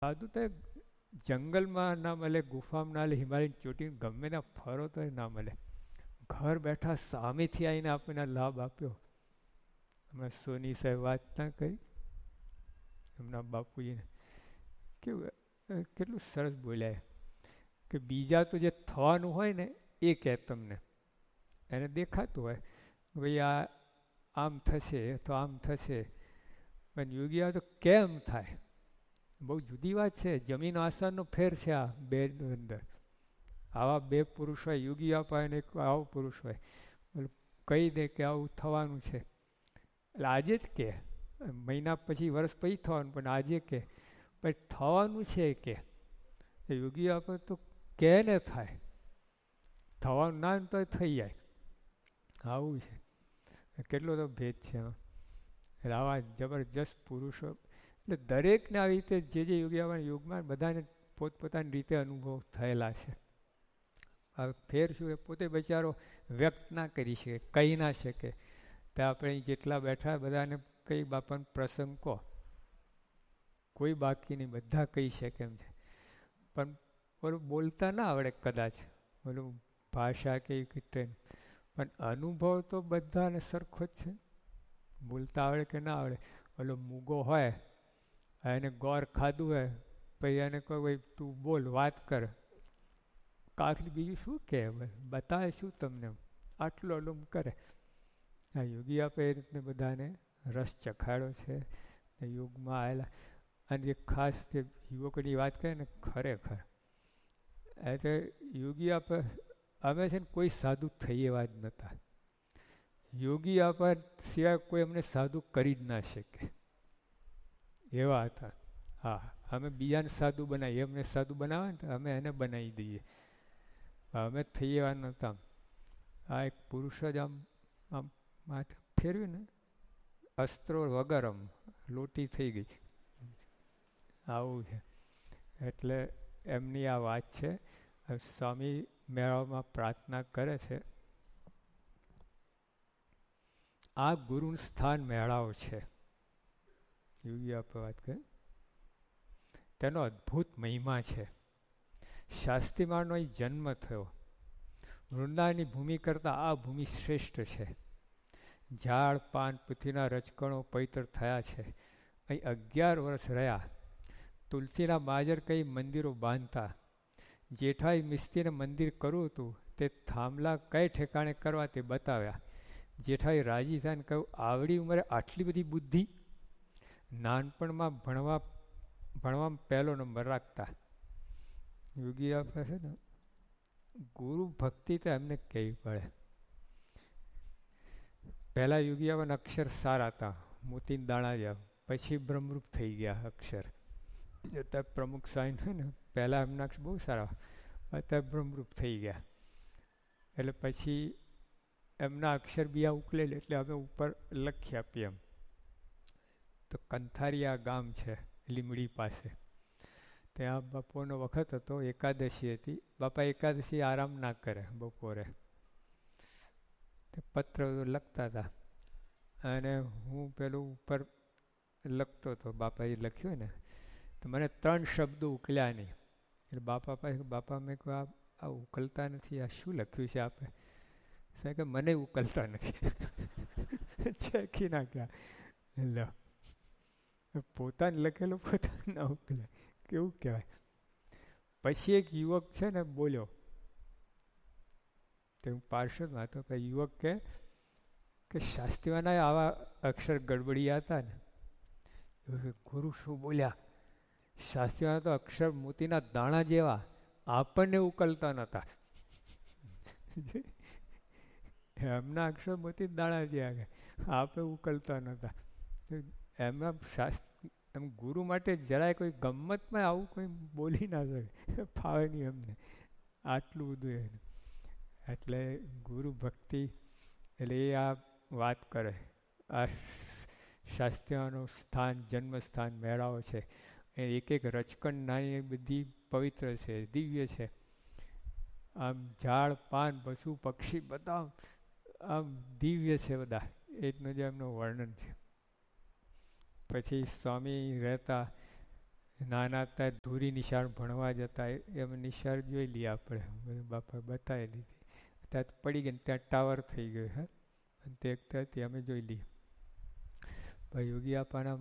સાધુ તો જંગલમાં ના મળે, ગુફામાં ના મળે, હિમાલયની ચોટીને ગમે ત્યાં ફરો તો ના મળે. ઘર બેઠા સામેથી આવીને આપણને લાભ આપ્યો. અમે સોની સાહેબ વાત ના કરી એમના બાપુજીને, કેવું કેટલું સરસ બોલ્યા કે બીજા તો જે થવાનું હોય ને એ કહે તમને, એને દેખાતું હોય ભાઈ આ આમ થશે તો આમ થશે, પણ યોગી આવે તો કેમ થાય. બહુ જુદી વાત છે. જમીન આસમાનનો ફેર છે આ બે અંદર. આવા બે પુરુષ હોય, યોગી આપા અને એક આવો પુરુષ હોય, કહી દે કે આવું થવાનું છે એટલે આજે જ કે, મહિના પછી વર્ષ પછી થવાનું, પણ આજે કે પણ થવાનું છે કે યોગી આપે તો કે ને થાય, થવાનું ના તો થઈ જાય. આવું છે. કેટલો તો ભેદ છે એટલે આવા જબરજસ્ત પુરુષો. એટલે દરેકને આવી રીતે જે યોગી આવવાના યોગમાં બધાને પોતપોતાની રીતે અનુભવ થયેલા છે. હવે ફેર શું એ પોતે બચારો વ્યક્ત ના કરી શકે, કહી ના શકે. તો આપણે જેટલા બેઠા બધાને કઈ બાપાનો પ્રસંગ કહો, કોઈ બાકી નહીં, બધા કહી શકે એમ છે. પણ ઓલું બોલતા ના આવડે કદાચ, ઓલું ભાષા કે ટ્રેન, પણ અનુભવ તો બધાને સરખો જ છે. બોલતા આવડે કે ના આવડે, ઓલો મૂગો હોય એને ગોળ ખાધું હોય, પછી એને કહો ભાઈ તું બોલ વાત કર, કાકલી બીજું શું કહે, બતાવે શું તમને, આટલું અલુમ કરે. આ યોગી આપે એ રીતને બધાને રસ ચખાડ્યો છે યોગમાં આવેલા. અને જે ખાસ જે યુવકોની વાત કરે ને, ખરેખર એટલે યોગી આપે અમે છે ને કોઈ સાધુ થઈ એવા જ નહોતા. યોગી આપવા સિવાય કોઈ અમને સાધુ કરી જ ના શકે એવા હતા. હા, અમે બીજાને સાધુ બનાવીએ, અમને સાધુ બનાવે ને તો અમે એને બનાવી દઈએ, અમે થઈ એવા નહોતા. આ એક પુરુષ જ આમ માથે ફેરવ્યું ને, અસ્ત્રો વગર આમ લોટી થઈ ગઈ. આવું છે. એટલે એમની આ વાત છે. સ્વામી મેળામાં પ્રાર્થના કરે છે. આ ગુરુ સ્થાન મેળાઓ છે, યોગી આપે વાત કરે, તેનો અદ્ભુત મહિમા છે. શાસ્ત્રીમાનો અહીં જન્મ થયો. વૃંદાની ભૂમિ કરતાં આ ભૂમિ શ્રેષ્ઠ છે. ઝાડ પાન પૃથ્વીના રજકણો પવિત્ર થયા છે. અહીં 11 વર્ષ રહ્યા. તુલસીના માજર કઈ મંદિરો બાંધતા. જેઠાઈ મિસ્ત્રીને મંદિર કરવું હતું તે થાંભલા કઈ ઠેકાણે કરવા તે બતાવ્યા. જેઠાઈ રાજી થઈને કહ્યું, આવડી ઉંમરે આટલી બધી બુદ્ધિ. નાનપણમાં ભણવામાં પહેલો નંબર રાખતા. યોગી આપે છે ને, ગુરુ ભક્તિ તો એમને કહેવી પડે. પહેલા યોગી આપવાના અક્ષર સારા હતા, મોતીના દાણા જેવા, પછી બ્રહ્મરૂપ થઈ ગયા અક્ષર. અત્યારે પ્રમુખ સાઈન હોય ને, પહેલાં એમના અક્ષર બહુ સારા, અત્યારે બ્રહ્મરૂપ થઈ ગયા. એટલે પછી એમના અક્ષર બીજા ઉકલેલ એટલે અમે ઉપર લખી આપીએ એમ. તો કંથારિયા ગામ છે લીમડી પાસે, ત્યાં બપોરનો વખત હતો, એકાદશી હતી. બાપા એકાદશી આરામ ના કરે બપોરે, તે પત્ર લખતા હતા અને હું પેલું ઉપર લખતો હતો. બાપાએ લખ્યું ને તો મને 3 શબ્દો ઉકલ્યા નહીં. એટલે બાપા મેં કહ્યું આ ઉકલતા નથી, આ શું લખ્યું છે આપે? સાહેબ કે મને ઉકલતા નથી. ચેકી નાખ્યા. લો, પોતાને લખેલું પોતાને ના ઉકલે, કેવું કહેવાય. પછી એક યુવક છે ને બોલ્યો, તે હું પાર્ષદમાં હતો, કે યુવક કે શાસ્ત્રીઓના આવા અક્ષર ગડબડિયા હતા ને. ગુરુ શું બોલ્યા? શાસ્ત્રીઓના તો અક્ષર મોતીના દાણા જેવા, આપણને ઉકલતા નહોતા. એમના અક્ષર મોતી દાણા જેવા, આપણે ઉકલતા નહોતા. એમના એમ ગુરુ માટે જરાય કોઈ ગમ્મતમાં આવું કોઈ બોલી ના શકે, ફાવે નહીં એમને, આટલું બધું એને. એટલે ગુરુ ભક્તિ એટલે એ આ વાત કરે. આ શાસ્ત્રીઓનું સ્થાન, જન્મસ્થાન મેળાઓ છે, એ એક એક રચકણ નાની બધી પવિત્ર છે, દિવ્ય છે. આમ ઝાડ પાન પશુ પક્ષી બધા આમ દિવ્ય છે બધા, એટલું જ એમનું વર્ણન છે. પછી સ્વામી રહેતા નાના હતા ધૂરી નિશાળ ભણવા જતા એમ નિશાળ જોઈ લઈએ આપણે, બાપા બતાવી દીધી. ત્યાં પડી ગઈ ત્યાં ટાવર થઈ ગયો હે, અને તે ત્યાંથી અમે જોઈ લઈએ. ભાઈ યોગી આપાના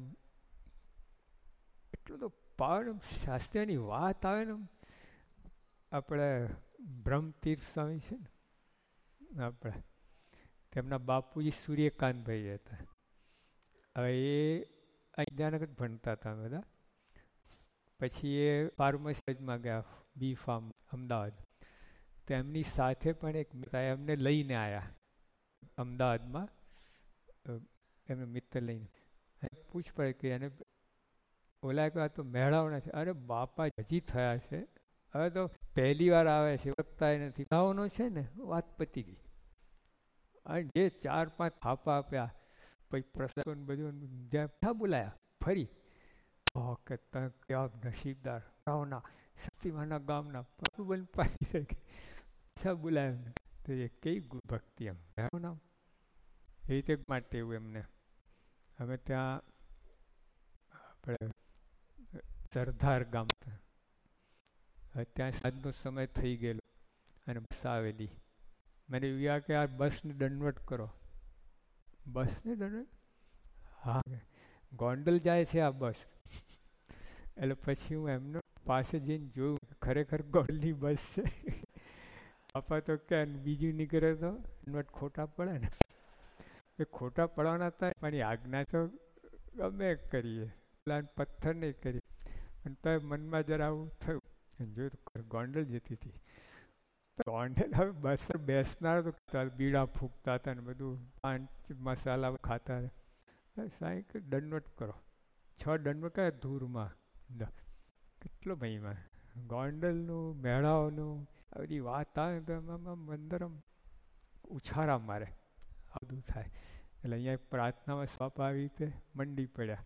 એટલું તો પાવર, શાસ્ત્રની વાત આવે ને, આપણે બ્રહ્મતીર્થ સ્વામી છે ને આપણે, તેમના બાપુજી સૂર્યકાંતભાઈ હતા. હવે એ અજ્ઞાનક જ ભણતા હતા બધા. પછી એ ફાર્મસીમાં ગયા, બી ફાર્મ અમદાવાદ. તો એમની સાથે પણ એક એમને લઈને આવ્યા અમદાવાદમાં, એમને મિત્ર લઈને પૂછ પડે કે એને ઓલા કહ્યું તો મેળાવના છે. અરે બાપા હજી થયા છે, હવે તો પહેલી વાર આવે છે, વખતા નથી. ગાવાનો છે ને વાત પતી ગઈ. અને જે 4-5 થાપા આપ્યા, પછી પ્રસાદ બધું જ્યાં બોલાયા ફરી. કે કેવા નસીબદાર ગામના શક્તિમાના ગામના બન પાઈ શકે સબ બોલાય. તો એ કઈ ભક્તિ એમ નામ એ રીતે માટે એવું એમને. હવે ત્યાં આપણે સરદાર ગામ, ત્યાં સાંજનો સમય થઈ ગયેલો અને બસ આવેલી. મને એવું કે આ બસને દંડવટ કરો. બસને દંડવટ? હા, ગોંડલ જાય છે આ બસ. એટલે પછી હું એમનો પાસે જઈને જોયું, ખરેખર ગોંડલની બસ છે. આપા તો કે બીજું નીકળે તો દંડવટ ખોટા પડે ને. એ ખોટા પડવાના હતા, પણ આજ્ઞા તો ગમે કરીએ, પ્લાન પથ્થર નહીં કરીએ. અને તો મનમાં જરા આવું થયું, જોયું ગોંડલ જતી હતી. ગોંડલ હવે બસ બેસનાર તો બીડા ફૂંકતા હતા ને બધું પાન મસાલા ખાતા. સાંઈ કે દંડવટ કરો. 6 દંડવટ કયા ધૂરમાં. કેટલો મહિમા ગોંડલનું, મેળાઓનું. આ બધી વાત આવે તો એમાં અંદર ઉછાળા મારે, આ બધું થાય. એટલે અહીંયા પ્રાર્થનામાં સ્વાપ આવી રીતે મંડી પડ્યા.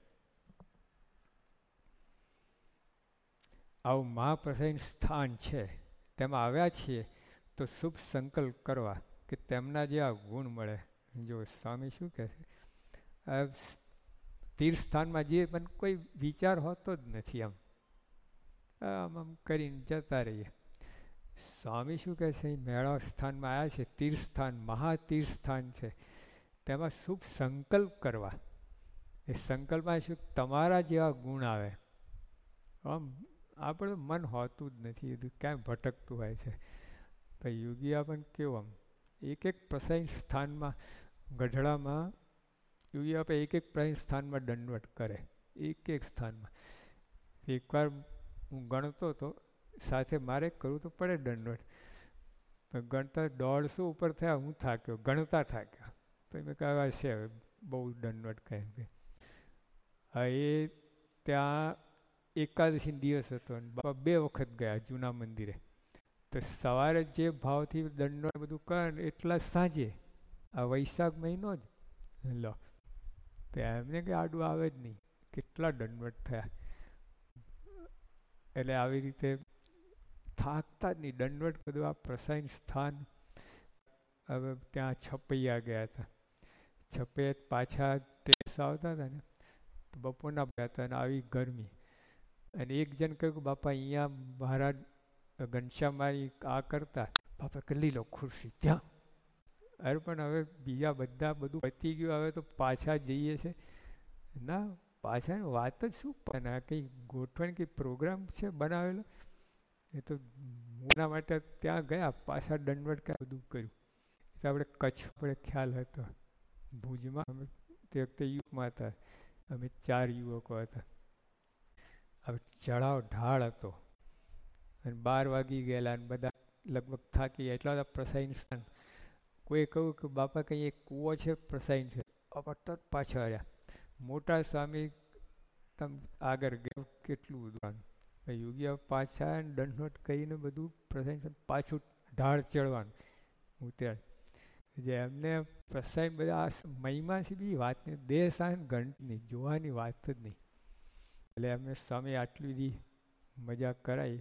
આવું મહાપ્રસાદ સ્થાન છે, તેમાં આવ્યા છીએ તો શુભ સંકલ્પ કરવા કે તેમના જે આ ગુણ મળે. જો સ્વામી શું કહે છે, તીર્થસ્થાનમાં જઈએ પણ કોઈ વિચાર હોતો જ નથી. આમ કરીને જતા રહીએ. સ્વામી શું કહે છે, મેળા સ્થાનમાં આવ્યા છે, તીર્થસ્થાન મહાતીર્થસ્થાન છે, તેમાં શુભ સંકલ્પ કરવા. એ સંકલ્પમાં શું તમારા જેવા ગુણ આવે. આમ આપણું મન હોતું જ નથી, એ ક્યાંય ભટકતું હોય છે. ભાઈ યોગીયા પણ કેવું આમ એક પ્રસંગ સ્થાનમાં, ગઢડામાં યોગી આપણે એક પ્રસંગ સ્થાનમાં દંડવટ કરે, એક સ્થાનમાં. એકવાર હું ગણતો હતો, સાથે મારે કરવું તો પડે દંડવટ. ગણતા 150 ઉપર થયા, હું થાક્યો, ગણતા થાક્યા. પછી મેં કહેવા છે હવે બહુ દંડવટ કહે કે. હા, એ ત્યાં એકાદશી દિવસ હતો અને બાપા 2 વખત ગયા જૂના મંદિરે. તો સવારે જે ભાવથી દંડવટ બધું કરે ને એટલા સાંજે, આ વૈશાખ મહિનો જ લો, તો એમને કંઈ આડું આવે જ નહીં, કેટલા દંડવટ થયા. એટલે આવી રીતે થાકતા જ નહીં. દંડવટ બધું આ પ્રસાદ સ્થાન. હવે ત્યાં છપૈયા ગયા હતા. છપૈયા પાછા ટ્રેસ આવતા હતા ને, તો બપોરના ગયા હતા અને આવી ગરમી. અને એક જણ કહ્યું કે બાપા અહીંયા મહારાજ ઘનશ્યામભાઈ આ કરતા, બાપા કરી લો ખુરશી ત્યાં. અરે પણ હવે બીજા બધા બધું પતી ગયું, હવે તો પાછા જઈએ છે. ના, પાછા વાત જ શું, પણ આ કંઈ ગોઠવણ કંઈ પ્રોગ્રામ છે બનાવેલો. એ તો એના માટે ત્યાં ગયા, પાછા દંડવટ ક્યાં બધું કર્યું. તો આપણે કચ્છ આપણે ખ્યાલ હતો, ભુજમાં અમે તે વખતે યુવકમાં હતા, અમે 4 યુવકો હતા. હવે ચઢાવ ઢાળ હતો અને 12 વાગી ગયેલા અને બધા લગભગ થાકી ગયા. એટલા બધા પ્રસાદ સ્થાન. કોઈ કહ્યું કે બાપા કંઈ એક કૂવો છે, પ્રસાદ છે. તરત પાછા આવ્યા. મોટા સ્વામી તમે આગળ ગયો, કેટલું બધું. યોગી પાછા દંડવટ કરીને બધું પ્રસાદ પાછું ઢાળ ચડવાનું ઉતર. જે એમને પ્રસાદ બધા મહિમા છે બી વાત નહીં, દેહ સાન ઘંટની જોવાની વાત જ નહીં. એટલે એમને સ્વામી આટલી બધી મજા કરાવી.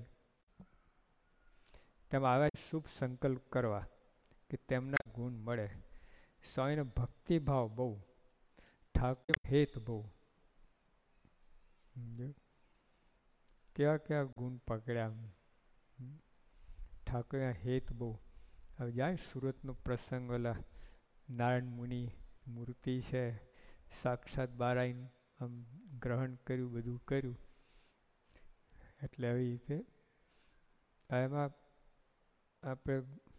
તેમાં આવ્યા શુભ સંકલ્પ કરવા કે તેમના ગુણ મળે. સ્વામીનો ભક્તિભાવ બહુ, ઠાકોર હેત બહુ. કેવા કેવા ગુણ પકડ્યા. ઠાકોરના હેત બહુ. હવે જાય સુરતનો પ્રસંગ, ઓલા નારાયણ મુનિ મૂર્તિ છે, સાક્ષાત બહાર આવીને આમ ગ્રહણ કર્યું, બધું કર્યું. એટલે આવી રીતે એમાં આપણે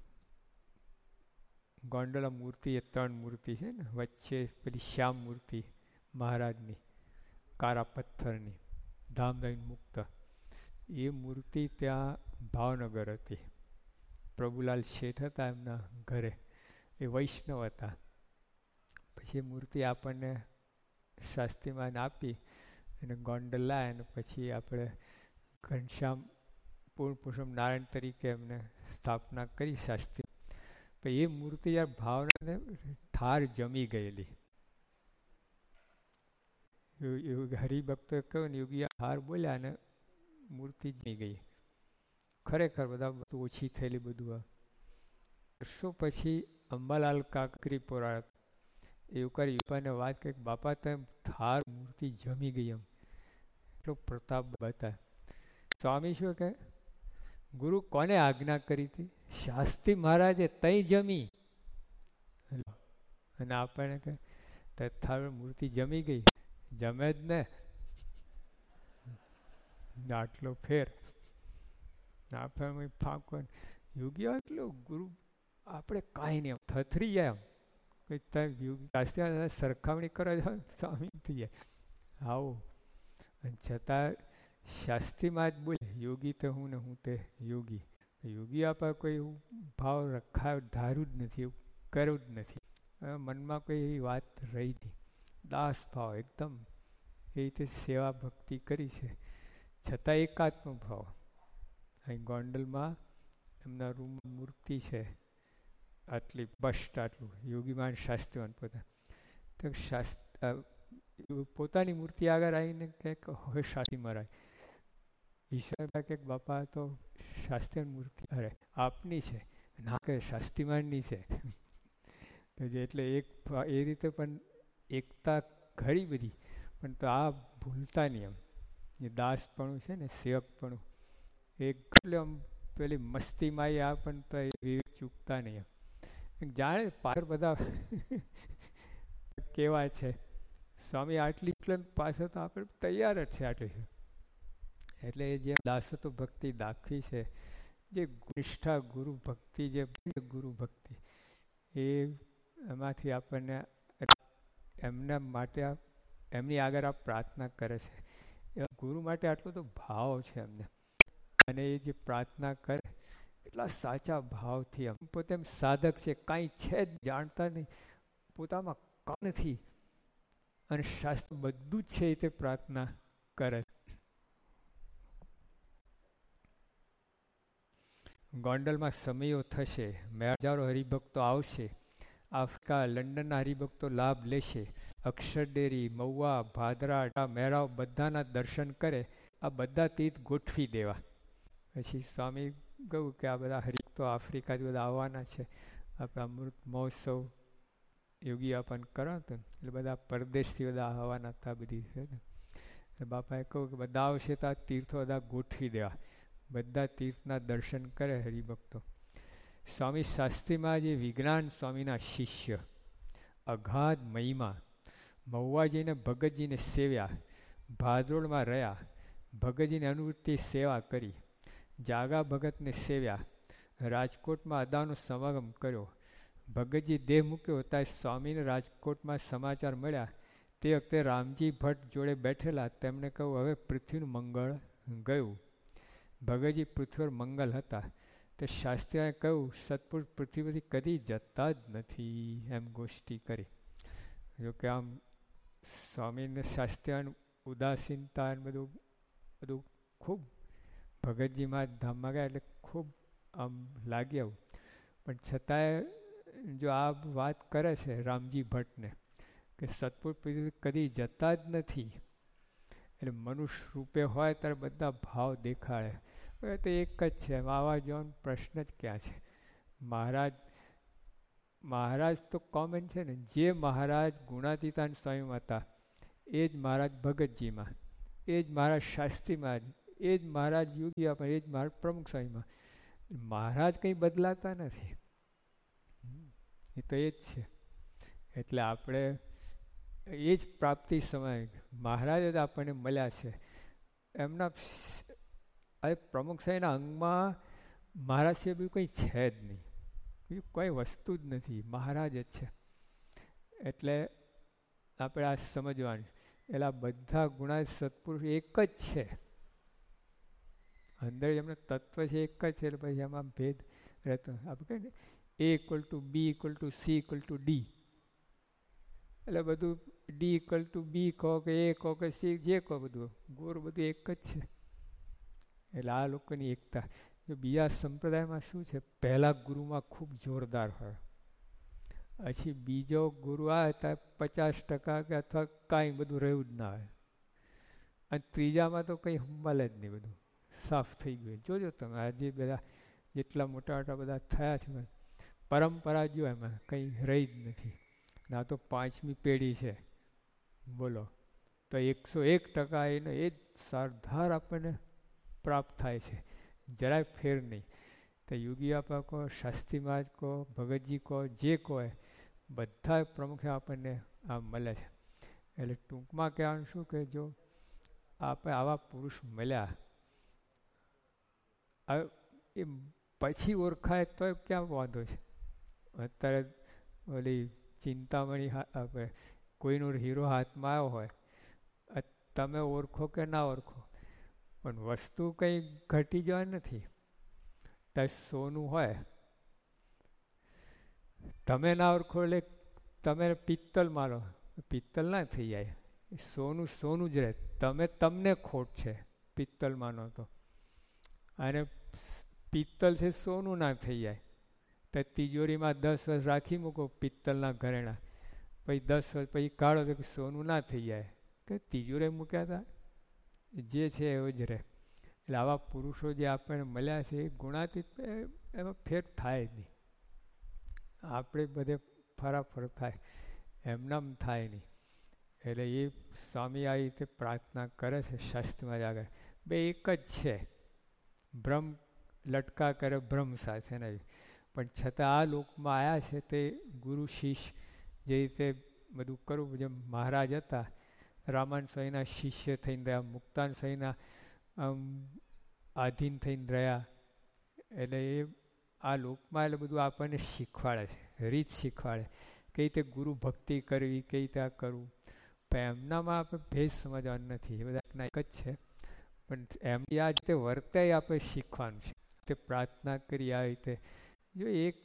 ગોંડલા મૂર્તિ એ 3 મૂર્તિ છે ને, વચ્ચે પેલી શ્યામ મૂર્તિ મહારાજની કારા પથ્થરની ધામધન મુક્ત, એ મૂર્તિ ત્યાં ભાવનગર હતી. પ્રભુલાલ શેઠ હતા એમના ઘરે, એ વૈષ્ણવ હતા. પછી એ મૂર્તિ આપણને શાસ્ત્રીમાં આપી અને ગોંડલ લાય, અને પછી આપણે ઘનશ્યામ પૂર્ણ પુરુષોત્તમ નારાયણ તરીકે એમને સ્થાપના કરી શાસ્ત્રી. પણ એ મૂર્તિ યાર ભાવનાને ઠાર જમી ગયેલી. હરિભક્તોએ કહ્યું ને, યોગી હાર બોલ્યા ને મૂર્તિ જમી ગઈ. ખરેખર બધા બધું ઓછી થયેલી બધું. વર્ષો પછી અંબાલાલ કાકરી પોરા એવું કરી યુપાને વાત કરી, બાપા તેમ થાર મૂર્તિ જમી ગઈ, એમ એટલો પ્રતાપ બતાય. સ્વામી શું કહે, ગુરુ કોને આજ્ઞા કરી હતી? શાસ્ત્રી મહારાજે તઈ જમી. અને આપણને કહે તથાર મૂર્તિ જમી ગઈ, જમે જ ને, આટલો ફેર. આપણે ફાંકો યોગી એટલો ગુરુ આપણે કાંઈ નહીં, થથરી જાય એમ. યોગી શાસ્ત્રી સરખામણી કરો સ્વામી થઈ જાય આવું. અને છતાં શાસ્ત્રીમાં જ બોલે યોગી તો હું ને હું તે યોગી. યોગી આપણે કોઈ એવું ભાવ રખાય ધાર્યું જ નથી, એવું કર્યું જ નથી. મનમાં કોઈ એવી વાત રહી નહીં. દાસ ભાવ એકદમ એ રીતે સેવા ભક્તિ કરી છે, છતાં એકાત્મ ભાવ. અહીં ગોંડલમાં એમના રૂમ મૂર્તિ છે આટલી બસ્ટ, આટલું યોગીમાન શાસ્ત્રીવાન પોતા. તો પોતાની મૂર્તિ આગળ આવીને કંઈક હવે શાસ્ત્રી મહારાજ ઈશ્વરભાઈ કંઈક બાપા તો શાસ્ત્રી મૂર્તિ અરે આપની છે ના, કે શાસ્ત્રીમાનની છે. એટલે એક એ રીતે પણ એકતા ઘણી બધી, પણ તો આ ભૂલતા નહીં. એમ જે દાસપણું છે ને, સેવકપણું, એક એટલે આમ પેલી મસ્તીમાં આ પણ તો એ વિવેક ચૂકતા નહીં. એમ જાણે પાછળ બધા કેવા છે સ્વામી, આટલી પાછળ તો આપણે તૈયાર જ છે આટલી. એટલે એ જે દાસત્વ ભક્તિ દાખવી છે, જે નિષ્ઠા ગુરુ ભક્તિ, જે ગુરુ ભક્તિ, એ એમાંથી આપણને એમના માટે એમની આગળ આ પ્રાર્થના કરે છે. ગુરુ માટે આટલો તો ભાવ છે એમને. અને એ જે પ્રાર્થના કરે એટલા સાચા ભાવથી, એમ પોતે એમ સાધક છે, કાંઈ છે જ જાણતા નહીં, પોતામાં કાંઈ નથી, અને શાસ્ત્ર બધું જ છે એ તે પ્રાર્થના કરે. ગોંડલમાં સમયો થશે, હજારો હરિભક્તો આવશે. આફ્રિકા, લંડનના હરિભક્તો લાભ લેશે. અક્ષરડેરી, મહુવા, ભાદરા, મેરાવ બધાના દર્શન કરે. આ બધા તીર્થ ગોઠવી દેવા. પછી સ્વામી કહ્યું કે આ બધા હરિભક્તો આફ્રિકાથી બધા આવવાના છે, આપણે અમૃત મહોત્સવ યોગી આપણ કરો તો, એટલે બધા પરદેશથી બધા આવવાના હતા બધી છે ને. એટલે બાપાએ કહ્યું કે બધા આવશે તો આ તીર્થો બધા ગોઠવી દેવા, બધા તીર્થના દર્શન કરે હરિભક્તો. સ્વામી શાસ્ત્રીમાં જે વિજ્ઞાન સ્વામીના શિષ્ય, અગાધ મહિમા, મહુવાજીને ભગતજીને સેવ્યા, ભાદરોળમાં રહ્યા, ભગતજીની અનુવૃત્તિ સેવા કરી, જાગા ભગતને સેવ્યા, રાજકોટમાં અદાનો સમાગમ કર્યો. ભગતજી દેહ મૂક્યો ત્યાં સ્વામીને રાજકોટમાં સમાચાર મળ્યા. તે વખતે રામજી ભટ્ટ જોડે બેઠેલા. તેમણે કહ્યું હવે પૃથ્વીનું મંગળ ગયું. ભગતજી પૃથ્વી પર મંગલ હતા. તે શાસ્ત્રીએ કહ્યું સત્પુરુષ પૃથ્વી પરથી કદી જતા જ નથી, એમ ગોષ્ઠી કરી. જોકે આમ સ્વામીને શાસ્ત્રીનું ઉદાસીનતા બધું ખૂબ ભગતજીમાં ધામમાં ગયા એટલે ખૂબ આમ લાગી આવું. પણ છતાંય જો આ વાત કરે છે રામજી ભટ્ટને કે સત્પુરુષ પૃથ્વી કદી જતા જ નથી, એટલે મનુષ્ય રૂપે હોય ત્યારે બધા ભાવ દેખાડે. હવે તો એક જ છે, આવા જવાનો પ્રશ્ન જ ક્યાં છે. મહારાજ તો કોમન છે ને. જે મહારાજ ગુણાતીતાન સ્વામીમાં હતા એ જ મહારાજ ભગતજીમાં, એ જ મહારાજ શાસ્ત્રીમાં, એ જ મહારાજ યોગી આપા, એ જ મહારાજ પ્રમુખ સ્વામીમાં. મહારાજ કંઈ બદલાતા નથી, એ તો એ જ છે. એટલે આપણે એ જ પ્રાપ્તિ સમય મહારાજ જ આપણને મળ્યા છે. એમના પ્રમુખ સ્વામીના અંગમાં મહારાજ સિવાય બીજું કંઈ છે જ નહીં, બીજું કોઈ વસ્તુ જ નથી, મહારાજ જ છે. એટલે આપણે આ સમજવાનું, એટલે આ બધા ગુણા સત્પુરુષ એક જ છે, અંદર એમનો તત્વ છે એક જ છે. એટલે પછી એમાં ભેદ રહેતો આપણે કહીએ ને A=B=C=D, એટલે બધું D=B કહો કે A કહો કે C જે કહો, બધું ગુરુ બધું એક જ છે. એટલે આ લોકોની એકતા. જો બીજા સંપ્રદાયમાં શું છે, પહેલા ગુરુમાં ખૂબ જોરદાર હોય, પછી બીજો ગુરુ આવે ત્યાં 50% કે અથવા કાંઈ બધું રહ્યું જ ના હોય, અને ત્રીજામાં તો કંઈ મળે જ નહીં, બધું સાફ થઈ ગયું. જોજો તમે આજે બધા જેટલા મોટા મોટા બધા થયા છે, પરંપરા જો એમાં કંઈ રહી જ નથી. ના તો 5મી પેઢી છે, બોલો, તો 101% એને એ જ સરદાર આપણને પ્રાપ્ત થાય છે, જરાય ફેર નહીં. તો યોગી આપા કહો, શાસ્ત્રી મહારાજ કહો, ભગતજી કહો, જે કહો, બધા પ્રમુખે આપણને આ મળે છે. એટલે ટૂંકમાં કહેવાનું શું કે જો આપણે આવા પુરુષ મળ્યા, એ પછી ઓળખાય તો ક્યાં વાંધો છે. અત્યારે ઓલી ચિંતામણી આપણે કોઈનો હીરો હાથમાં આવ્યો હોય, તમે ઓળખો કે ના ઓળખો, પણ વસ્તુ કંઈ ઘટી જવા નથી. ત્યાં સોનું હોય, તમે ના ઓળખો એટલે તમે પિત્તલ મારો, પિત્તલ ના થઈ જાય, સોનું સોનું જ રહે. તમને ખોટ છે પિત્તલ માનો તો, અને પિત્તલ છે સોનું ના થઈ જાય. તો તિજોરીમાં 10 વર્ષ રાખી મૂકો પિત્તલના ઘરેણા, પછી 10 વર્ષ પછી કાઢો તો સોનું ના થઈ જાય, કે તિજોરી મૂક્યા હતા, જે છે એવો જ રહે. એટલે આવા પુરુષો જે આપણને મળ્યા છે એ ગુણાતીત, એમાં ફેર થાય જ નહીં. આપણે બધે ફરાફર થાય, એમનામ થાય નહીં. એટલે એ સ્વામી આવી રીતે પ્રાર્થના કરે છે શાસ્ત્રમાં જ આગળ, બે એક જ છે, બ્રહ્મ લટકા કરે બ્રહ્મ સાથે નહીં. પણ છતાં આ લોકમાં આવ્યા છે તે ગુરુ શિષ્ય જે રીતે બધું કરવું, જેમ મહારાજ હતા રામાન સ્વામીના શિષ્ય થઈને રહ્યા, મુક્તાન સ્વામીના આધીન થઈને રહ્યા. એટલે એ આ લોકમાં એટલે બધું આપણને શીખવાડે છે, રીત શીખવાડે કઈ રીતે ગુરુ ભક્તિ કરવી, કઈ રીતે આ કરવું. પણ એમનામાં આપણે ભેદ સમજવાનું નથી, એ બધા એક જ છે. પણ એમની આ રીતે વર્તે આપણે શીખવાનું છે. તે પ્રાર્થના કરી આ રીતે. જો એક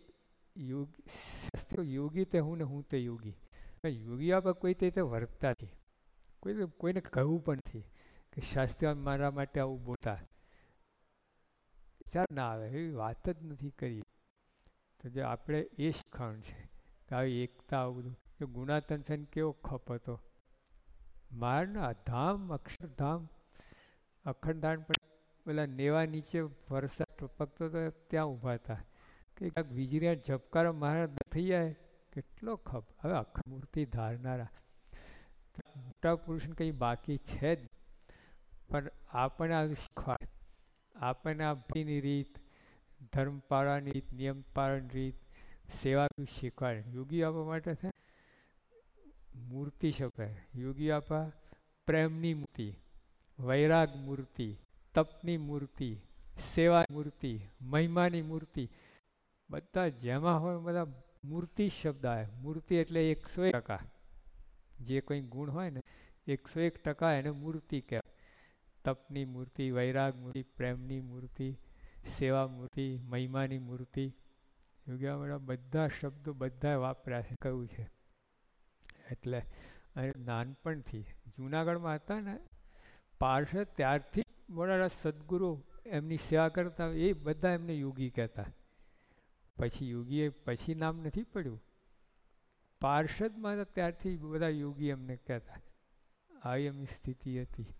યોગી તે હું ને હું તે યોગી, યોગી આપણે કોઈ રીતે વર્તતા નથી, કોઈને કહ્યું પણ નથી કે શાસ્ત્રી મારા માટે આવું બોલતા, વિચાર ના આવે, એવી વાત જ નથી કરી. તો જે આપણે એ શીખવાનું છે કે આવી એકતા, આવું બધું. જો ગુણાતન છે કેવો ખપ હતો મારના ધામ, અક્ષરધામ, અખંડાન પણ પેલા નેવા નીચે વરસાદ ટપકતો તો ત્યાં ઊભા હતા કે ક્યાંક વીજળી ઝબકારો મહારાજ થઈ જાય, કેટલો ખપ. હવે અખંડ મૂર્તિ ધારનારા મોટા પુરુષને કંઈ બાકી છે જ, પણ આપણને આ શીખવાડે, આપણને આ ભક્તિની રીત, ધર્મ પાળવાની રીત, નિયમ પાળવાની રીત, સેવા શીખવાડે. યોગી આપવા માટે છે મૂર્તિ શબ્દ, યોગી આપા પ્રેમની મૂર્તિ, વૈરાગ મૂર્તિ, તપની મૂર્તિ, સેવા મૂર્તિ, મહિમાની મૂર્તિ, બધા જેમાં હોય બધા મૂર્તિ શબ્દ આવે. મૂર્તિ એટલે 101%, જે કોઈ ગુણ હોય ને 101% એને મૂર્તિ કહેવાય. તપની મૂર્તિ, વૈરાગ મૂર્તિ, પ્રેમની મૂર્તિ, સેવા મૂર્તિ, મહિમાની મૂર્તિ, યોગ્ય બધા શબ્દો બધા વાપર્યા છે, કહ્યું છે. એટલે નાનપણથી જુનાગઢમાં હતા ને પાર્ષદ, ત્યારથી મોટા સદગુરુ એમની સેવા કરતા, એ બધા એમને યોગી કહેતા. પછી યોગીએ પછી નામ નથી પડ્યું, પાર્ષદમાં ત્યારથી બધા યોગી એમને કહેતા. આવી એમની સ્થિતિ હતી.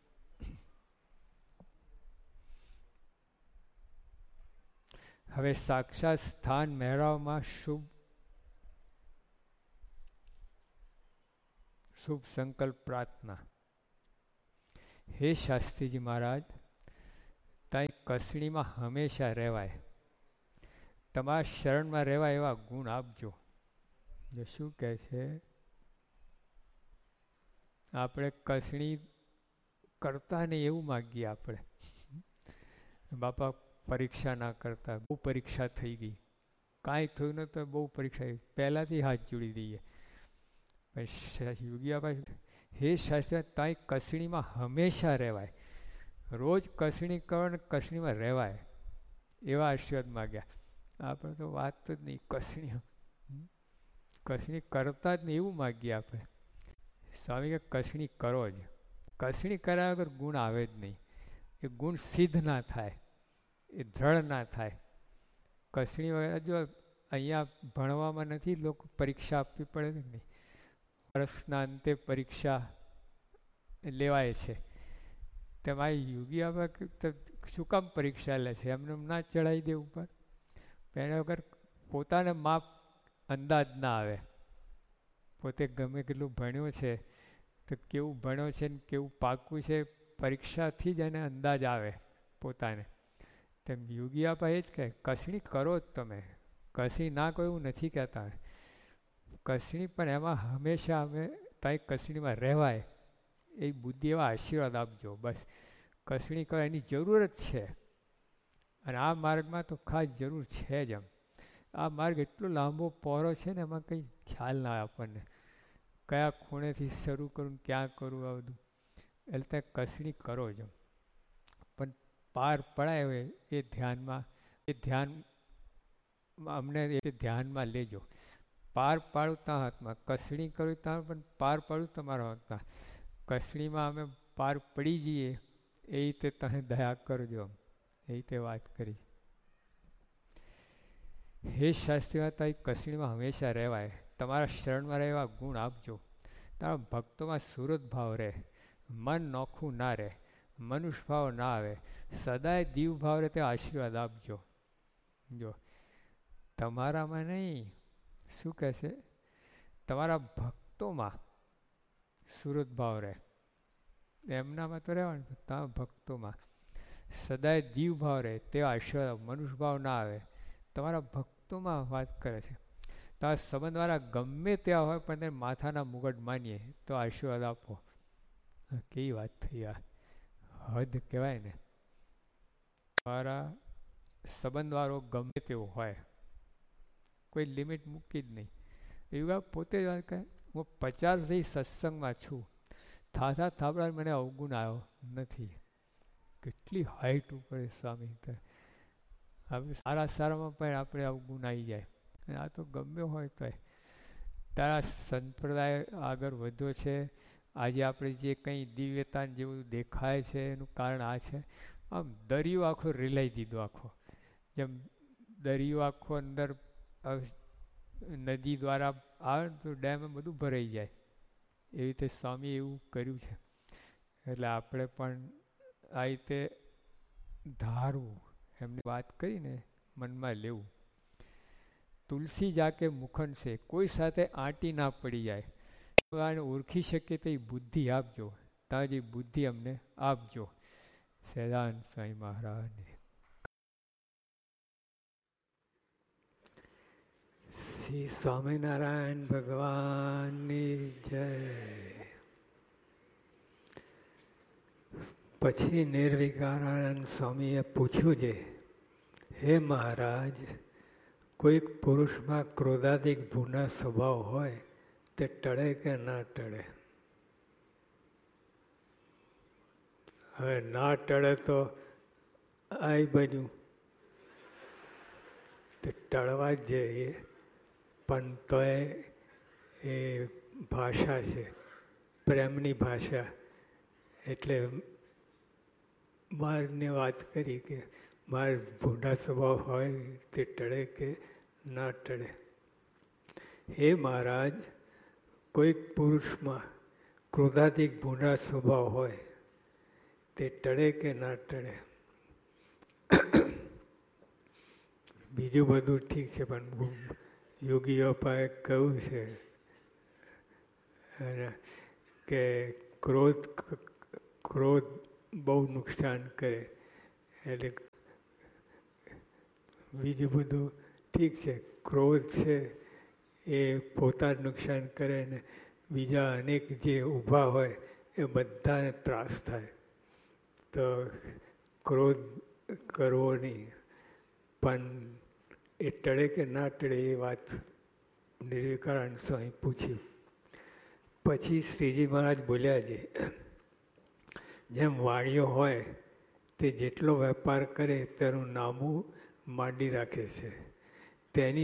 હવે સાક્ષાત સ્થાન મેળવવામાં શુભ સંકલ્પ પ્રાર્થના. હે શાસ્ત્રીજી મહારાજ, ત્યાં કસણીમાં હંમેશા રહેવાય. તમારા શરણમાં રહેવાય એવા ગુણ આપજો. જો શું કહે છે, આપણે કસણી કરતા ને એવું માગીએ આપણે. બાપા પરીક્ષા ના કરતા, બહુ પરીક્ષા થઈ ગઈ, કાંઈ થયું ન તો બહુ પરીક્ષા પહેલાંથી હાથ જોડી દઈએ. યોગી બાપા હે શાસ્ત્રી તાઈ કસણીમાં હંમેશા રહેવાય. રોજ કસણી કરો ને કસણીમાં રહેવાય એવા આશીર્વાદ માગ્યા. આપણે તો વાત જ નહીં, કસણી કરતા જ નહીં એવું માગીએ આપણે. સ્વામી કે કસણી કરો જ. કસણી કર્યા વગર ગુણ આવે જ નહીં. એ ગુણ સિદ્ધ ના થાય, એ દ્રઢ ના થાય. કસણી વગર જો અહીંયા ભણવામાં નથી, લોકો પરીક્ષા આપવી પડે ને નહીં. વર્ષના અંતે પરીક્ષા લેવાય છે. તેમાં યોગી આપણે શું કામ પરીક્ષા લે છે? એમને ના ચડાવી દે ઉપર. એના વગર પોતાને માપ અંદાજ ના આવે. પોતે ગમે કેટલું ભણ્યો છે તો કેવું ભણ્યો છે ને કેવું પાકું છે, પરીક્ષાથી જ એને અંદાજ આવે પોતાને. તેમ યોગી આપા એ જ કહે કસણી કરો જ તમે. કસણી ના કોઈ એવું નથી કહેતા. કસણી પણ એમાં હંમેશા અમે ત્યાં કસણીમાં રહેવાય એ બુદ્ધિ એવા આશીર્વાદ આપજો. બસ કસણી કરો એની જરૂર જ છે. અને આ માર્ગમાં તો ખાસ જરૂર છે જ. આ માર્ગ એટલો લાંબો પહોળો છે ને, એમાં કંઈ ખ્યાલ ના આવે આપણને કયા ખૂણેથી શરૂ કરું ક્યાં કરું આ બધું. એટલે ત્યાં કસણી કરો જ. પણ પાર પડાય હોય એ ધ્યાનમાં, એ ધ્યાન અમને એ ધ્યાનમાં લેજો. પાર પાડું ત્યાં હાથમાં, કસણી કરું ત્યાં પણ પાર પાડું તમારા હાથમાં. કસણીમાં અમે પાર પડી જઈએ એ રીતે તમે દયા કરજો. એ રીતે વાત કરી. હે શાસ્ત્રી હતા, કસણીમાં હંમેશા રહેવાય. તમારા શરણમાં રહેવા ગુણ આપજો. તારા ભક્તોમાં સુરત ભાવ રહે, મન નોખું ના રહે, મનુષ્ય ભાવ ના આવે, સદાય દીવ ભાવ રહે તે આશીર્વાદ આપજો. જો તમારામાં નહીં, શું કહેશે, તમારા ભક્તોમાં સુરત ભાવ રહે. એમનામાં તો રહેવાનું, તમારા ભક્તોમાં સદાય દીવ ભાવ રહે તે આશીર્વાદ, મનુષ્ય ભાવ ના આવે. તમારા ભક્તોમાં વાત કરે છે. તમારા સંબંધવાળા ગમે ત્યાં હોય પણ તેને માથાના મુગટ માનીએ તો આશીર્વાદ આપો. કેવી વાત થઈ આ, હદ કહેવાય ને. તમારા સંબંધવાળો ગમે તેવો હોય, કોઈ લિમિટ મૂકી જ નહીં. એવું પોતે જ વાત કહે, હું 50 સત્સંગમાં છું, થાથા થાબડા મને અવગુણ આવ્યો નથી. કેટલી હાઈટ ઉપર સ્વામી. હવે સારા સારામાં પણ આપણે અવગુણ આવી જાય. અને આ તો ગમે હોય તો તારા સંપ્રદાય આગળ વધ્યો છે. આજે આપણે જે કંઈ દિવ્યતા જેવું દેખાય છે એનું કારણ આ છે. આમ દરિયો આખો રેલાઈ દીધો આખો. જેમ દરિયો આખો અંદર નદી દ્વારા આવે તો ડેમ બધું ભરાઈ જાય, એવી રીતે સ્વામી એવું કર્યું છે. એટલે આપણે પણ આ રીતે ધારવું, એમની વાત કરીને મનમાં લેવું. તુલસી જાકે મુખન છે, કોઈ સાથે આંટી ના પડી જાય. આને ઓળખી શકીએ તો એ બુદ્ધિ આપજો. તાજી બુદ્ધિ અમને આપજો. સહેજાનંદ સ્વામી મહારાજને. શ્રી સ્વામિનારાયણ ભગવાનની જય. પછી નિર્વિકારાનંદ સ્વામીએ પૂછ્યું છે, હે મહારાજ, કોઈક પુરુષમાં ક્રોધાધિક ભૂના સ્વભાવ હોય તે ટળે કે ના ટળે? હવે ના ટળે તો આ બન્યું તે ટળવા જ જઈએ. પણ તોય એ ભાષા છે, પ્રેમની ભાષા. એટલે મારને વાત કરી કે માર ભૂંડા સ્વભાવ હોય તે ટળે કે ના ટળે? હે મહારાજ, કોઈક પુરુષમાં ક્રોધાધિક ભૂંડા સ્વભાવ હોય તે ટળે કે ના ટળે? બીજું બધું ઠીક છે, પણ યોગીઓ પાસે કહ્યું છે કે ક્રોધ બહુ નુકસાન કરે. એટલે બીજું બધું ઠીક છે. ક્રોધ છે એ પોતાનું નુકસાન કરે ને બીજા અનેક જે ઊભા હોય એ બધાને ત્રાસ થાય. તો ક્રોધ કરવો નહીં, પણ એ ટળે કે ના ટળે એ વાત નિર્વિકારાનંદ સ્વામી પૂછ્યું. પછી શ્રીજી મહારાજ બોલ્યા છે, જેમ વાણીઓ હોય તે જેટલો વેપાર કરે તેનું નામું માંડી રાખે છે. તેની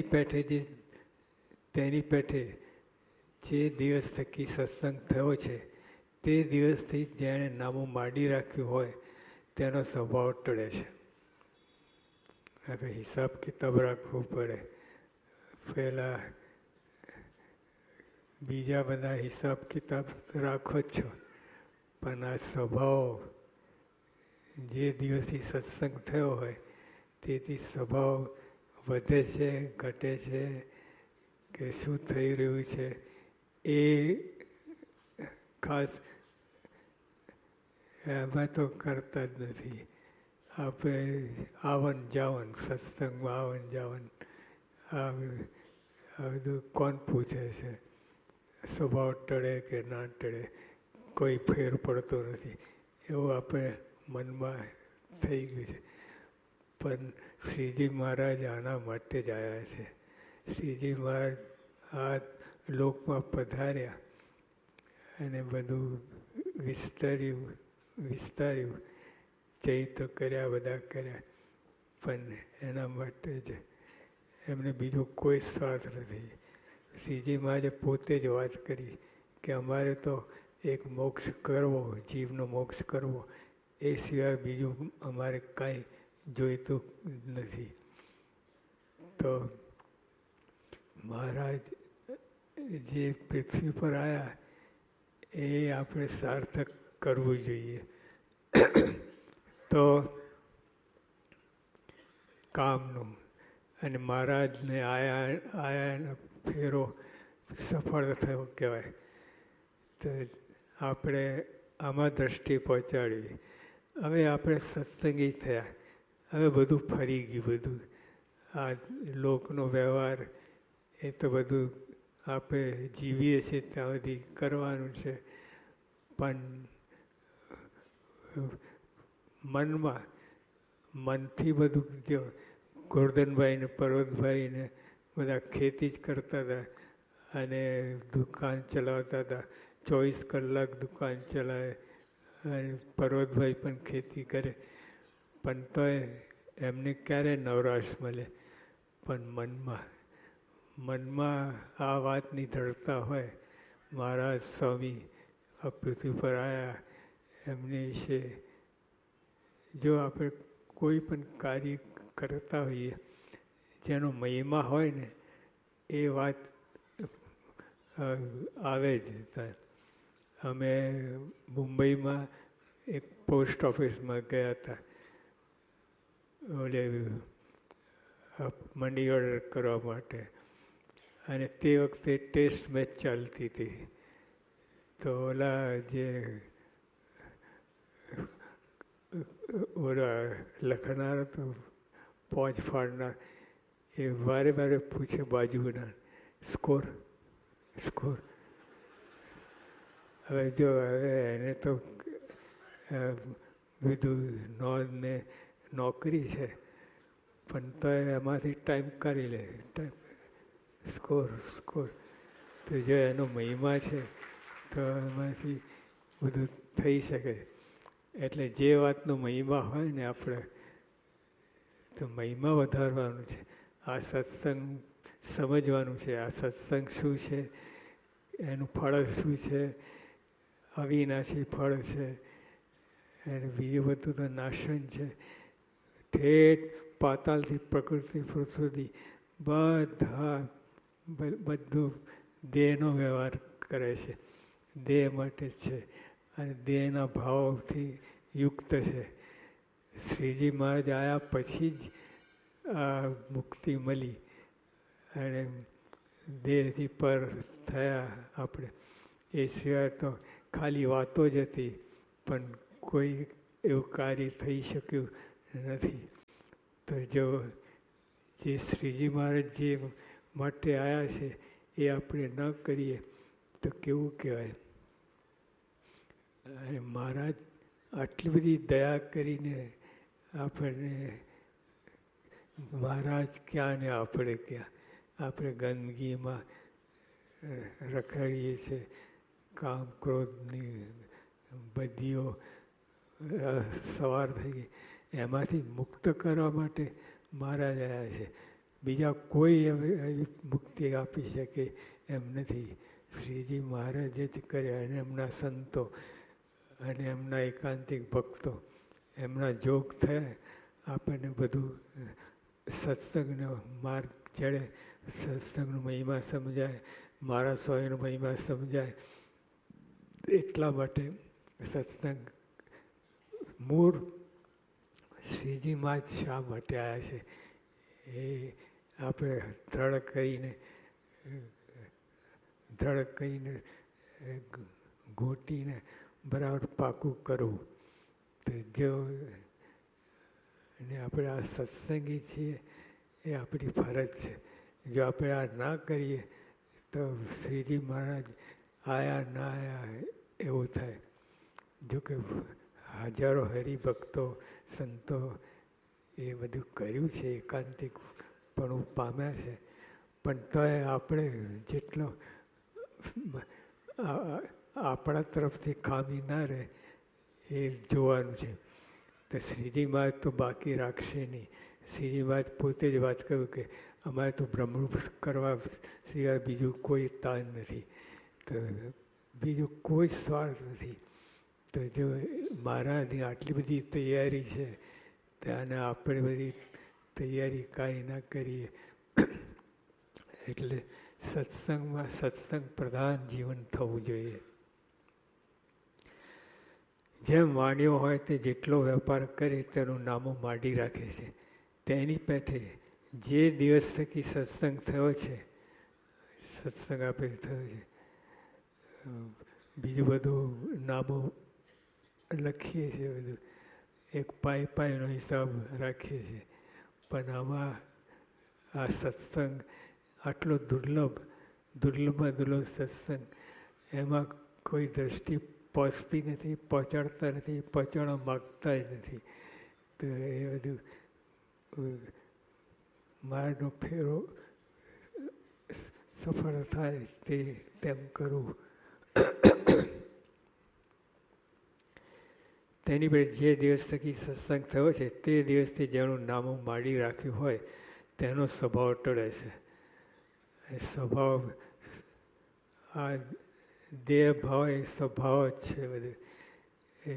પેઠે જે દિવસ થકી સત્સંગ થયો છે તે દિવસથી જેણે નામું માંડી રાખ્યું હોય તેનો સ્વભાવ ટળે છે. હવે હિસાબ કિતાબ રાખવો પડે. પહેલાં બીજા બધા હિસાબ કિતાબ રાખો જ છો, પણ આ સ્વભાવ જે દિવસથી સત્સંગ થયો હોય તેથી સ્વભાવ વધે છે, ઘટે છે કે શું થઈ રહ્યું છે એ ખાસ એમાં તો કરતા જ નથી. આપણે આવન જાવન, સત્સંગમાં આવન જાવન આ બધું કોણ પૂછે છે? સ્વભાવ ટળે કે ના ટળે કોઈ ફેર પડતો નથી એવું આપણે મનમાં થઈ ગયું છે. પણ શ્રીજી મહારાજ આના માટે જ આવ્યા છે. શ્રીજી મહારાજ આ લોકમાં પધાર્યા અને બધું વિસ્તાર્યું, ચૈત્ર કર્યા, બધા કર્યા, પણ એના માટે જ. એમને બીજો કોઈ સ્વાર્થ નથી. શ્રીજી મહારાજે પોતે જ વાત કરી કે અમારે તો એક મોક્ષ કરવો, જીવનો મોક્ષ કરવો, એ સિવાય બીજું અમારે કાંઈ જોઈતું નથી. તો મહારાજ જે પૃથ્વી પર આવ્યા એ આપણે સાર્થક કરવું જોઈએ. તો કામનું અને મહારાજને આયા ફેરો સફળ થયો કહેવાય. તો આપણે આમાં દ્રષ્ટિ પહોંચાડવી. હવે આપણે સત્સંગી થયા, હવે બધું ફરી ગયું. બધું આ લોકનો વ્યવહાર એ તો બધું આપણે જીવીએ છીએ ત્યાં સુધી કરવાનું છે, પણ મનથી બધું જો ગોરધનભાઈ ને પર્વતભાઈ ને બધા ખેતી જ કરતા હતા અને દુકાન ચલાવતા હતા. 24 કલાક દુકાન ચલાવે અને પર્વતભાઈ પણ ખેતી કરે, પણ તોય એમને ક્યારે નવરાશ મળે? પણ મનમાં આ વાતની દ્રઢતા હોય. મહારાજ સ્વામી આ પૃથ્વી પર આવ્યા, એમની વિશે જો આપણે કોઈ પણ કાર્ય કરતા હોઈએ જેનો મહિમા હોય ને એ વાત આવે જ. અમે મુંબઈમાં એક પોસ્ટ ઓફિસમાં ગયા હતા ઓલે મની ઓર્ડર કરવા માટે, અને તે વખતે ટેસ્ટ મેચ ચાલતી હતી. તો ઓલા જે ઓલા લખનાર હતો, પહોંચ ફાડનાર, એ વારે વારે પૂછે બાજુના સ્કોર. હવે જો એને તો બધું નોંધ ને નોકરી છે, પણ તો એમાંથી ટાઈમ કાઢી લે. સ્કોર. તો જો એનો મહિમા છે તો એમાંથી બધું થઈ શકે. એટલે જે વાતનો મહિમા હોય ને આપણે તો મહિમા વધારવાનું છે. આ સત્સંગ સમજવાનું છે. આ સત્સંગ શું છે, એનું ફળ શું છે, અવિનાશી ફળ છે, અને બીજું બધું તો નાશન છે. ઠેઠ પાતાલથી પ્રકૃતિ સુધી બધું દેહનો વ્યવહાર કરે છે, દેહ માટે જ છે, અને દેહના ભાવથી યુક્ત છે. શ્રીજી મહારાજ આવ્યા પછી જ આ મુક્તિ મળી અને દેહથી પર થયા આપણે. એ સિવાય તો ખાલી વાતો જ હતી, પણ કોઈ એવું કાર્ય થઈ શક્યું નથી. તો જો જે શ્રીજી મહારાજ જે માટે આવ્યા છે એ આપણે ન કરીએ તો કેવું કહેવાય. અને મહારાજ આટલી બધી દયા કરીને આપણને, મહારાજ ક્યાં ને આપણે ક્યાં, આપણે ગંદકીમાં રખડીએ છીએ, કામ ક્રોધની બધીઓ સવાર થઈ ગઈ, એમાંથી મુક્ત કરવા માટે મહારાજ આવ્યા છે. બીજા કોઈ એવી મુક્તિ આપી શકે એમ નથી. શ્રીજી મહારાજ જ કર્યા, અને એમના સંતો અને એમના એકાંતિક ભક્તો એમના જોગ થયા. આપણને બધું સત્સંગનો માર્ગ ચડે, સત્સંગનો મહિમા સમજાય, મારા સ્વયંનો મહિમા સમજાય. એટલા માટે સત્સંગ મૂળ શ્રીજીમાં જ શા માટે આવ્યા છે એ આપણે દ્રઢ કરીને ઘૂંટીને બરાબર પાકું કરવું. તો જો અને આપણે આ સત્સંગી છીએ એ આપણી ફરજ છે. જો આપણે આ ના કરીએ તો શ્રીજી મહારાજ આયા ના આયા એવું થાય. જોકે હજારો હરિભક્તો સંતો એ બધું કર્યું છે, એકાંતિક પણ પામ્યા છે, પણ તોય આપણે જેટલો આપણા તરફથી ખામી ના રહે એ જોવાનું છે. તો શ્રીજી મહારાજ તો બાકી રાખશે નહીં. શ્રીજી મહારાજ પોતે જ વાત કહ્યું કે અમારે તો બ્રહ્મરૂપ કરવા સિવાય બીજું કોઈ તાન નથી, તો બીજું કોઈ સ્વાર્થ નથી. તો જો મહારાજની આટલી બધી તૈયારી છે અને આપણે બધી તૈયારી કાંઈ ના કરીએ, એટલે સત્સંગમાં સત્સંગ પ્રધાન જીવન થવું જોઈએ. જેમ વાણીઓ હોય તે જેટલો વેપાર કરે તેનું નામો માંડી રાખે છે. તેની પેઠે જે દિવસ થકી સત્સંગ થયો છે, સત્સંગ આપે થયો છે, બીજું બધું નામો લખીએ છીએ, બધું એક પાઈનો હિસાબ રાખીએ છીએ. પણ આમાં આ સત્સંગ આટલો દુર્લભમાં દુર્લભ સત્સંગ, એમાં કોઈ દ્રષ્ટિ પહોંચતી નથી, પહોંચાડતા નથી, પહોંચાડવા માગતા નથી. તો એ બધું માર્ગનો ફેરો સફળ થાય તેમ કરવું. તેની પર જે દિવસ થકી સત્સંગ થયો છે તે દિવસથી જેનું નામો માંડી રાખ્યું હોય તેનો સ્વભાવ ટળે છે. એ સ્વભાવ, આ દેહ ભાવ એ સ્વભાવ જ છે. બધું એ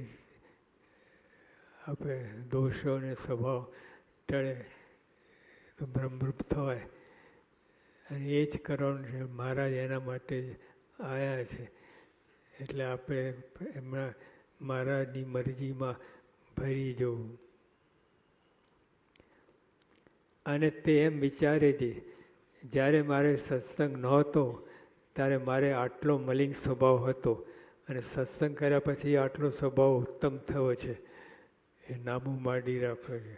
આપણે દોષોને સ્વભાવ ટળે તો બ્રહ્મરૂપ થવાય. અને એ જ કરવાનું છે. મહારાજ એના માટે જ આવ્યા છે. એટલે આપણે એમના મહારાજની મરજીમાં ભરી જવું. અને તે એમ વિચારે છે, જ્યારે મારે સત્સંગ નહોતો ત્યારે મારે આટલો મલિન સ્વભાવ હતો, અને સત્સંગ કર્યા પછી આટલો સ્વભાવ ઉત્તમ થયો છે. એ નામું માંડી રાખે છે.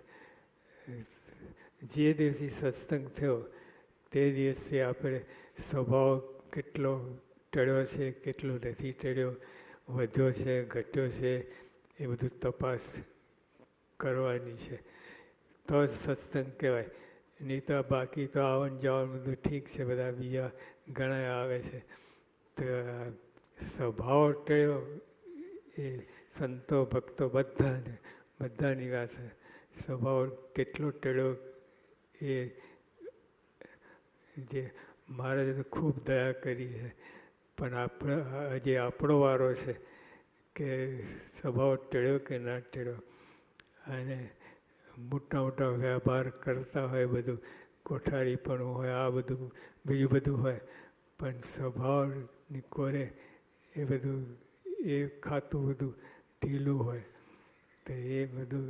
જે દિવસે સત્સંગ થયો તે દિવસે આપણે સ્વભાવ કેટલો ટળ્યો છે, કેટલો નથી ટળ્યો, વધ્યો છે, ઘટ્યો છે, એ બધું તપાસ કરવાની છે. તો જ સત્સંગ કહેવાય. નહીં તો બાકી તો આવન જાવન બધું ઠીક છે, બધા બીજા ઘણા આવે છે. તો સ્વભાવ ટળ્યો એ સંતો ભક્તો બધાની વાત છે. સ્વભાવ કેટલો ટળ્યો એ જે મહારાજે તો ખૂબ દયા કરી છે, પણ હજી આપણો વારો છે કે સ્વભાવ ટળ્યો કે ના ટળ્યો. અને મોટા મોટા વ્યવહાર કરતા હોય, બધું કોઠારીપણું હોય, આ બધું બીજું બધું હોય, પણ સ્વભાવની કોરે એ બધું એ ખાતું બધું ઢીલું હોય. તો એ બધું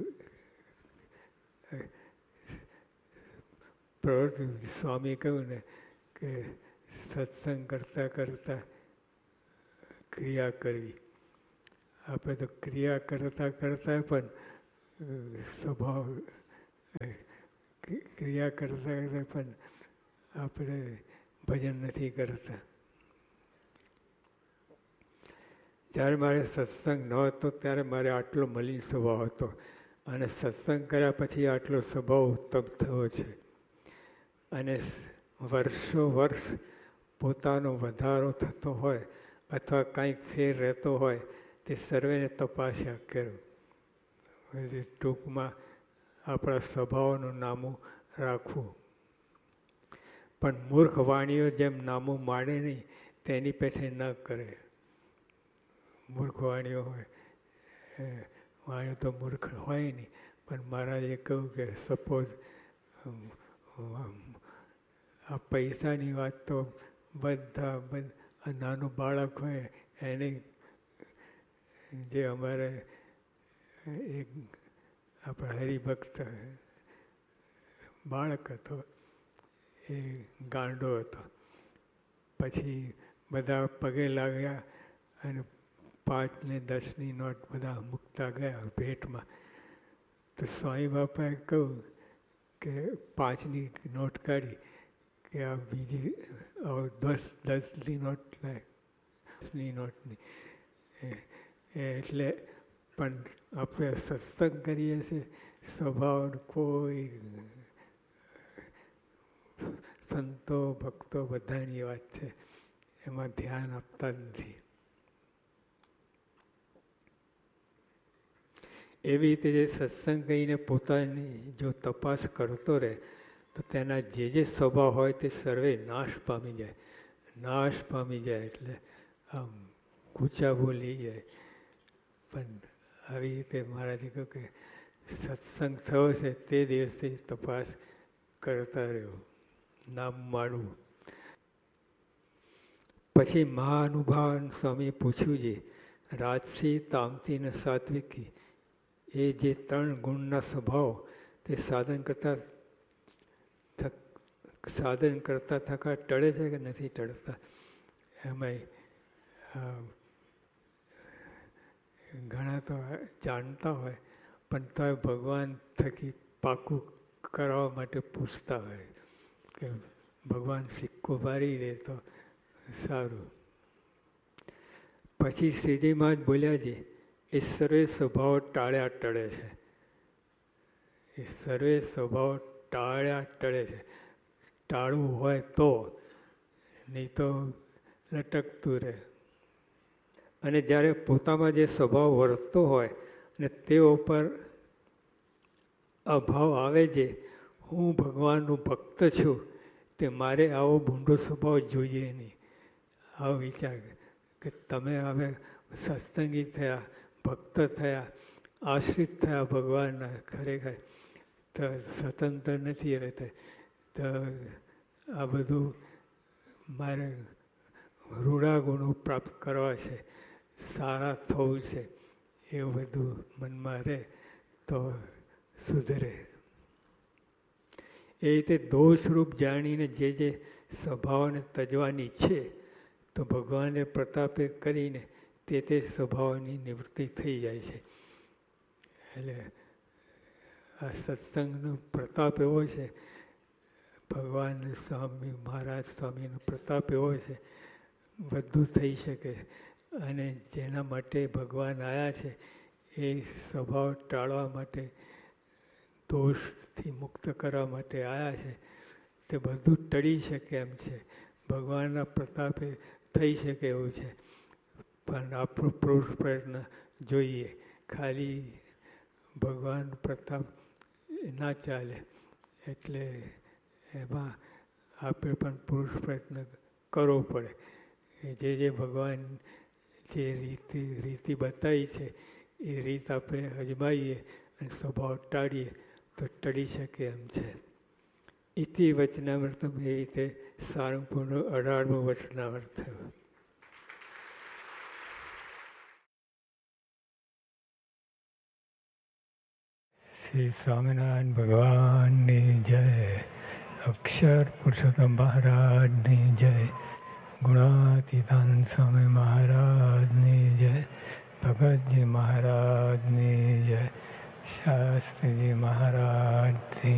પ્રવૃત્તિ સ્વામી કહ્યું ને કે સત્સંગ કરતાં કરતાં ક્રિયા કરવી. આપણે તો ક્રિયા કરતાં કરતાં પણ સ્વભાવ ક્રિયા કરતા કરતા પણ આપણે ભજન નથી કરતા. જ્યારે મારે સત્સંગ ન હતો ત્યારે મારે આટલો મલિન સ્વભાવ હતો અને સત્સંગ કર્યા પછી આટલો સ્વભાવ ઉત્તમ થયો છે. અને વર્ષો વર્ષ પોતાનો વધારો થતો હોય અથવા કંઈક ફેર રહેતો હોય તે સર્વેને તપાસ્યા કર્યું. ટૂંકમાં આપણા સ્વભાવનું નામું રાખવું. પણ મૂર્ખ વાણીઓ જેમ નામું માડે નહીં તેની પેઠે ન કરે. મૂર્ખ વાણીઓ હોય વાણીઓ તો મૂર્ખ હોય નહીં, પણ મહારાજે કહ્યું કે સપોઝ આ પૈસાની વાત તો બધા નાનું બાળક હોય એને જે અમારે એક આપણા હરિભક્ત બાળક હતો એ ગાંડો હતો. પછી બધા પગે લાગ્યા અને 5 ને 10ની નોટ બધા મૂકતા ગયા ભેટમાં. તો સ્વામી બાપાએ કહ્યું કે 5ની નોટ કાઢી કે આ બીજી 10ની નોટ લાય, 10ની નોટની. એટલે પણ આપણે સત્સંગ કરીએ છીએ, સ્વભાવ કોઈ સંતો ભક્તો બધાની વાત છે, એમાં ધ્યાન આપતા નથી. એવી રીતે જે સત્સંગ કરીને પોતાની જો તપાસ કરતો રહે તો તેના જે સ્વભાવ હોય તે સર્વે નાશ પામી જાય. નાશ પામી જાય એટલે આમ કૂચા બોલી જાય. પણ આવી રીતે મહારાજે કહ્યું કે સત્સંગ થયો છે તે દિવસથી તપાસ કરતા રહ્યો, નામ માડવું. પછી મહાનુભાવ સ્વામીએ પૂછ્યું છે, રાજસી, તામસી અને સાત્વિકી એ જે 3 ગુણના સ્વભાવ તે સાધન કરતા થકા ટળે છે કે નથી ટળતા? એમાંય ઘણા તો જાણતા હોય પણ તોય ભગવાન થકી પાકું કરાવવા માટે પૂછતા હોય કે ભગવાન સિક્કો મારી દે તો સારું. પછી શ્રીજીમાં જ બોલ્યા છે, એ સર્વે સ્વભાવ ટાળ્યા ટળે છે. એ સર્વે સ્વભાવ ટાળ્યા ટળે છે. ટાળવું હોય તો, નહીં તો લટકતું રહે. અને જ્યારે પોતામાં જે સ્વભાવ વર્તતો હોય અને તે ઉપર અભાવ આવે છે, હું ભગવાનનું ભક્ત છું, તે મારે આવો ભૂંડો સ્વભાવ જોઈએ નહીં. આવો વિચાર કે તમે હવે સત્સંગી થયા, ભક્ત થયા, આશ્રિત થયા ભગવાનના, ખરેખર તો સ્વતંત્ર નથી હવે તો આ બધું મારે રૂડા ગુણો પ્રાપ્ત કરવા છે, સારા થવું છે, એવું બધું મનમાં રહે તો સુધરે. એ રીતે દોષરૂપ જાણીને જે સ્વભાવને તજવાની છે તો ભગવાને પ્રતાપે કરીને તે સ્વભાવની નિવૃત્તિ થઈ જાય છે. એટલે આ સત્સંગનો પ્રતાપ એવો છે, ભગવાન સ્વામી મહારાજ સ્વામીનો પ્રતાપ એવો છે, બધું થઈ શકે. અને જેના માટે ભગવાન આવ્યા છે એ સ્વભાવ ટાળવા માટે, દોષથી મુક્ત કરવા માટે આવ્યા છે, તે બધું ટળી શકે એમ છે. ભગવાનના પ્રતાપે થઈ શકે એવું છે. પણ આપણો પુરુષ પ્રયત્ન જોઈએ. ખાલી ભગવાન પ્રતાપ ના ચાલે. એટલે એમાં આપણે પણ પુરુષ પ્રયત્ન કરવો પડે. જે ભગવાન જે રીતિ બતાવી છે એ રીત આપણે અજમાવીએ અને સ્વભાવ ટાળીએ તો ટળી શકે એમ છે. ઇતિ વચનામૃતમ એ રીતે સારંગપુરનું 18મું વચનામૃત થયું. શ્રી સ્વામિનારાયણ ભગવાનની જય. અક્ષર પુરુષોત્તમ મહારાજની જય. ગુણાતીતાન સ્વામી મહારાજની જય. ભગતજી મહારાજની જય. શાસ્ત્રીજી મહારાજ